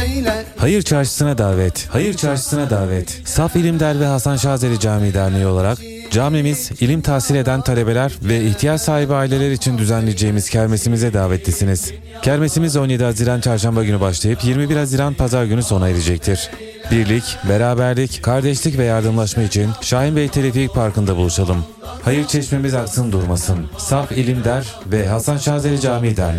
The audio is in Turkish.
Hayır Çarşısı'na davet. Hayır Çarşısı'na davet. Saf İlimder ve Hasan Şazeli Camii Derneği olarak camimiz, ilim tahsil eden talebeler ve ihtiyaç sahibi aileler için düzenleyeceğimiz kermesimize davetlisiniz. Kermesimiz 17 Haziran Çarşamba günü başlayıp 21 Haziran Pazar günü sona erecektir. Birlik, beraberlik, kardeşlik ve yardımlaşma için Şahin Bey Teleferik Parkı'nda buluşalım. Hayır çeşmemiz aksın durmasın. Saf İlimder ve Hasan Şazeli Camii Derneği.